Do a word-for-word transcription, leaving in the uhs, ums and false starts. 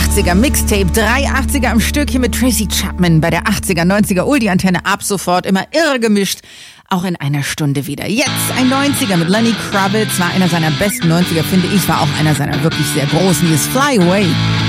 achtziger Mixtape, drei achtziger am Stück hier mit Tracy Chapman bei der achtziger, neunziger Oldie-Antenne ab sofort immer irre gemischt. Auch in einer Stunde wieder. Jetzt ein neunziger mit Lenny Kravitz, war einer seiner besten neunziger, finde ich, war auch einer seiner wirklich sehr großen. Hier ist Fly Away.